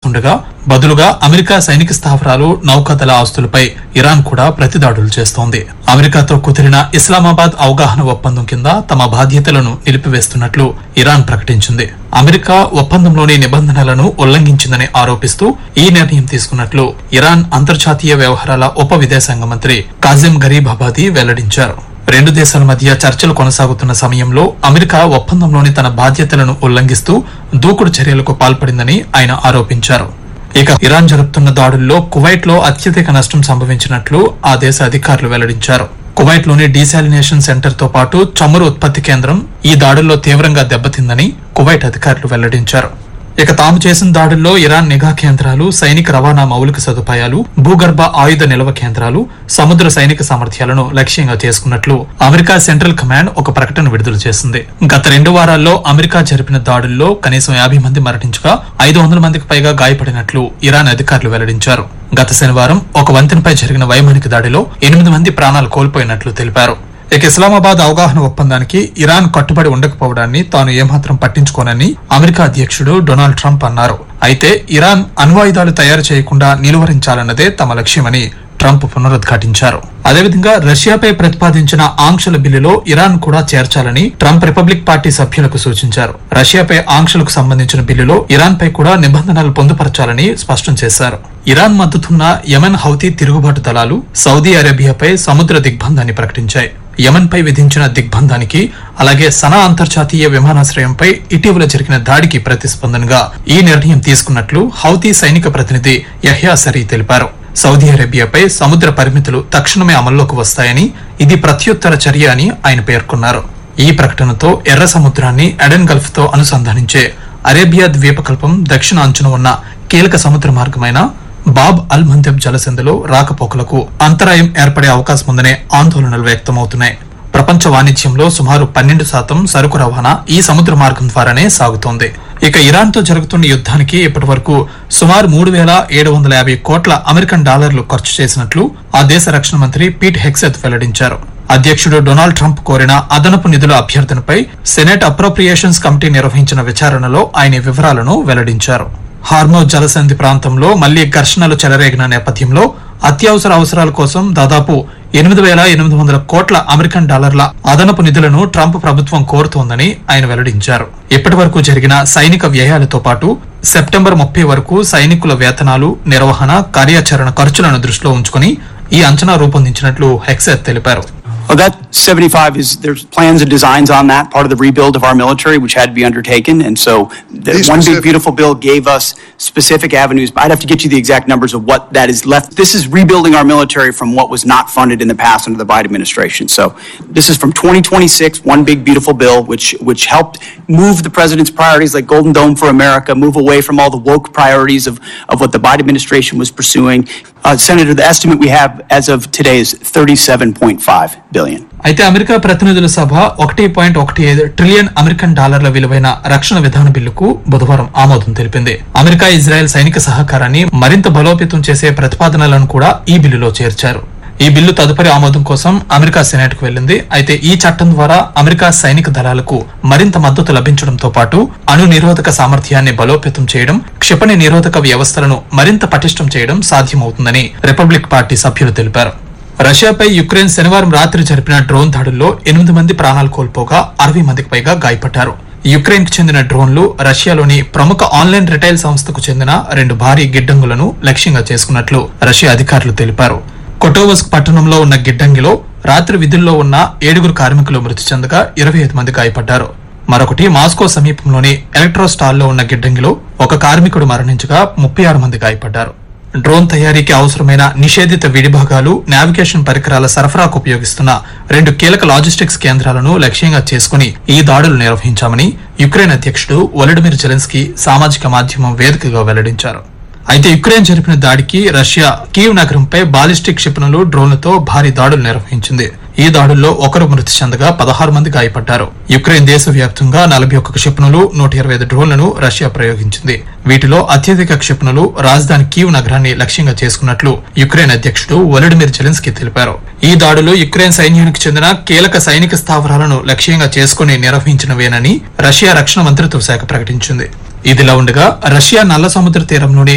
చేస్తుండగా బదులుగా అమెరికా సైనిక స్థావరాలు నౌకాదళ ఆస్తులపై ఇరాన్ కూడా ప్రతిదాడులు చేస్తోంది. అమెరికాతో కుదిరిన ఇస్లామాబాద్ అవగాహన ఒప్పందం కింద తమ బాధ్యతలను నిలిపివేస్తున్నట్లు ఇరాన్ ప్రకటించింది. అమెరికా ఒప్పందంలోని నిబంధనలను ఉల్లంఘించిందని ఆరోపిస్తూ ఈ నిర్ణయం తీసుకున్నట్లు ఇరాన్ అంతర్జాతీయ వ్యవహారాల ఉప విదేశాంగ మంత్రి కాజిం గరీబాబాదీ వెల్లడించారు. రెండు దేశాల మధ్య చర్చలు కొనసాగుతున్న సమయంలో అమెరికా ఒప్పందంలోని తన బాధ్యతలను ఉల్లంఘిస్తూ దూకుడు చర్యలకు పాల్పడిందని ఆయన ఆరోపించారు. ఇక ఇరాన్ జరుపుతున్న దాడుల్లో కువైట్ లో అత్యధిక నష్టం సంభవించినట్లు ఆ దేశ అధికారులు వెల్లడించారు. కువైట్ లోని డీసాలినేషన్ సెంటర్ తో పాటు చమురు ఉత్పత్తి కేంద్రం ఈ దాడుల్లో తీవ్రంగా దెబ్బతిందని కువైట్ అధికారులు వెల్లడించారు. ఇక తాము చేసిన దాడుల్లో ఇరాన్ నిఘా కేంద్రాలు, సైనిక రవాణా మౌలిక సదుపాయాలు, భూగర్భ ఆయుధ నిల్వ కేంద్రాలు, సముద్ర సైనిక సామర్థ్యాలను లక్ష్యంగా చేసుకున్నట్లు అమెరికా సెంట్రల్ కమాండ్ ఒక ప్రకటన విడుదల చేసింది. గత 2 వారాల్లో అమెరికా జరిపిన దాడుల్లో కనీసం 50 మంది మరణించగా 500 మందికి పైగా గాయపడినట్లు ఇరాన్ అధికారులు వెల్లడించారు. గత శనివారం ఒక వంతెనపై జరిగిన వైమానిక దాడిలో 8 మంది ప్రాణాలు కోల్పోయినట్లు తెలిపారు. ఇక ఇస్లామాబాద్ అవగాహన ఒప్పందానికి ఇరాన్ కట్టుబడి ఉండకపోవడాన్ని తాను ఏమాత్రం పట్టించుకోనని అమెరికా అధ్యక్షుడు డొనాల్డ్ ట్రంప్ అన్నారు. అయితే ఇరాన్ అణ్వాయుధాలు తయారు చేయకుండా నిలువరించాలన్నదే తమ లక్ష్యమని ట్రంప్ పునరుద్ఘాటించారు. అదేవిధంగా రష్యాపై ప్రతిపాదించిన ఆంక్షల బిల్లులో ఇరాన్ కూడా చేర్చాలని ట్రంప్ రిపబ్లిక్ పార్టీ సభ్యులకు సూచించారు. రష్యాపై ఆంక్షలకు సంబంధించిన బిల్లులో ఇరాన్ పై కూడా నిబంధనలు పొందుపరచాలని స్పష్టం చేశారు. ఇరాన్ మద్దతున్న యెమెన్ హౌతీ తిరుగుబాటు దళాలు సౌదీ అరేబియాపై సముద్ర దిగ్బంధాన్ని ప్రకటించాయి. యెమెన్ పై విధించిన దిగ్బంధానికి, అలాగే సనా అంతర్జాతీయ విమానాశ్రయంపై ఇటీవల జరిగిన దాడికి ప్రతిస్పందనగా ఈ నిర్ణయం తీసుకున్నట్లు హౌతీ సైనిక ప్రతినిధి యహ్యా సరీ తెలిపారు. సౌదీ అరేబియాపై సముద్ర పరిమితులు తక్షణమే అమల్లోకి వస్తాయని, ఇది ప్రత్యుత్తర చర్య అని ఆయన పేర్కొన్నారు. ఈ ప్రకటనతో ఎర్ర సముద్రాన్ని ఎడెన్ గల్ఫ్ తో అనుసంధానించే అరేబియా ద్వీపకల్పం దక్షిణ అంచున ఉన్న కీలక సముద్ర మార్గమైన బాబ్ అల్ మందెబ్ జలసంధిలో రాకపోకలకు అంతరాయం ఏర్పడే అవకాశం ఉందనే ఆందోళనలు వ్యక్తమవుతున్నాయి. ప్రపంచ వాణిజ్యంలో సుమారు 12% సరుకు రవాణా ఈ సముద్ర మార్గం ద్వారానే సాగుతోంది. ఇక ఇరాన్ తో జరుగుతున్న యుద్ధానికి ఇప్పటి వరకు సుమారు 3,750 కోట్ల అమెరికన్ డాలర్లు ఖర్చు చేసినట్లు ఆ దేశ రక్షణ మంత్రి పీట్ హెగ్సెత్ వెల్లడించారు. అధ్యక్షుడు డొనాల్డ్ ట్రంప్ కోరిన అదనపు నిధుల అభ్యర్థనపై సెనెట్ అప్రోప్రియేషన్స్ కమిటీ నిర్వహించిన విచారణలో ఆయన వివరాలను వెల్లడించారు. హార్మోజ్ జలసంధి ప్రాంతంలో మళ్లీ ఘర్షణలు చెలరేగిన నేపథ్యంలో అత్యవసర అవసరాల కోసం దాదాపు 8,800 కోట్ల అమెరికన్ డాలర్ల అదనపు నిధులను ట్రంప్ ప్రభుత్వం కోరుతోందని ఆయన వెల్లడించారు. ఇప్పటి వరకు జరిగిన సైనిక వ్యయాలతో పాటు సెప్టెంబర్ 30 వరకు సైనికుల వేతనాలు, నిర్వహణ, కార్యాచరణ ఖర్చులను దృష్టిలో ఉంచుకుని ఈ అంచనా రూపొందించినట్లు హెగ్సెత్ తెలిపారు. Well, that 75 there's plans and designs on that, part of the rebuild of our military, which had to be undertaken. And so the One Big Beautiful Bill gave us specific avenues. I'd have to get you the exact numbers of what that is left. This is rebuilding our military from what was not funded in the past under the Biden administration. So this is from 2026, One Big Beautiful Bill, which helped move the president's priorities like Golden Dome for America, move away from all the woke priorities of what the Biden administration was pursuing. Senator, the estimate we have as of today is $37.5 billion. అయితే America ప్రతినిధుల సభ 1.15 trillion American డాలర్ల విలువైన రక్షణ విధాన బిల్లుకు బుధవారం ఆమోదం తెలిపింది. అమెరికా ఇజ్రాయెల్ సైనిక సహకారాన్ని మరింత బలోపేతం చేసే ప్రతిపాదనలను కూడా ఈ బిల్లులో చేర్చారు. ఈ బిల్లు తదుపరి ఆమోదం కోసం అమెరికా సెనెట్ కు వెళ్లింది. అయితే ఈ చట్టం ద్వారా అమెరికా సైనిక దళాలకు మరింత మద్దతు లభించడంతో పాటు అణు నిరోధక సామర్థ్యాన్ని బలోపేతం చేయడం, క్షిపణి నిరోధక వ్యవస్థలను మరింత పటిష్టం చేయడం సాధ్యమవుతుందని రిపబ్లిక్ పార్టీ సభ్యులు తెలిపారు. రష్యాపై యుక్రెయిన్ శనివారం రాత్రి జరిపిన డ్రోన్ దాడుల్లో 8 మంది ప్రాణాలు కోల్పోగా 60 మందికి పైగా గాయపడ్డారు. యుక్రెయిన్ కు చెందిన డ్రోన్లు రష్యాలోని ప్రముఖ ఆన్లైన్ రిటైల్ సంస్థకు చెందిన 2 భారీ గిడ్డంగులను లక్ష్యంగా చేసుకున్నట్లు రష్యా అధికారులు తెలిపారు. కొటోవస్క్ పట్టణంలో ఉన్న గిడ్డంగిలో రాత్రి విధుల్లో ఉన్న 7 కార్మికులు మృతి చెందగా 25 మంది గాయపడ్డారు. మరొకటి మాస్కో సమీపంలోని ఎలక్ట్రోస్టాల్లో ఉన్న గిడ్డంగిలో ఒక కార్మికుడు మరణించగా 36 మంది గాయపడ్డారు. డ్రోన్ తయారీకి అవసరమైన నిషేధిత విడిభాగాలు, నావిగేషన్ పరికరాల సరఫరాకు ఉపయోగిస్తున్న 2 కీలక లాజిస్టిక్స్ కేంద్రాలను లక్ష్యంగా చేసుకుని ఈ దాడులు నిర్వహించామని యుక్రెయిన్ అధ్యక్షుడు వొలోడిమిర్ జెలెన్స్కీ సామాజిక మాధ్యమం వేదికగా వెల్లడించారు. అయితే యుక్రెయిన్ జరిపిన దాడికి రష్యా కీవ్ నగరంపై బాలిస్టిక్ క్షిపణులు, డ్రోన్లతో భారీ దాడులు నిర్వహించింది. ఈ దాడుల్లో ఒకరు మృతి చెందగా 16 మంది గాయపడ్డారు. యుక్రెయిన్ దేశవ్యాప్తంగా 41 క్షిపణులు, 125 డ్రోన్లను రష్యా ప్రయోగించింది. వీటిలో అత్యధిక క్షిపణులు రాజధాని కీవ్ నగరాన్ని లక్ష్యంగా చేసుకున్నట్లు యుక్రెయిన్ అధ్యక్షుడు వొలోడిమిర్ జెలెన్స్కీ తెలిపారు. ఈ దాడులు యుక్రెయిన్ సైన్యానికి చెందిన కీలక సైనిక స్థావరాలను లక్ష్యంగా చేసుకుని నిర్వహించినవేనని రష్యా రక్షణ మంత్రిత్వ శాఖ ప్రకటించింది. ఇదిలా ఉండగా రష్యా నల్ల సముద్ర తీరంలోని